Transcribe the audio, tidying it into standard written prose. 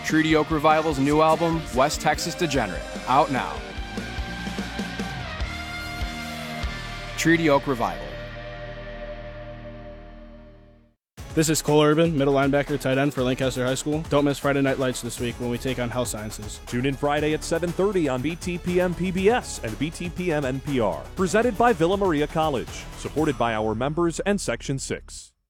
Treaty Oak Revival's new album, West Texas Degenerate, out now. Treaty Oak Revival. This is Cole Urban, middle linebacker, tight end for Lancaster High School. Don't miss Friday Night Lights this week when we take on Health Sciences. Tune in Friday at 7:30 on BTPM PBS and BTPM NPR. Presented by Villa Maria College. Supported by our members and Section 6.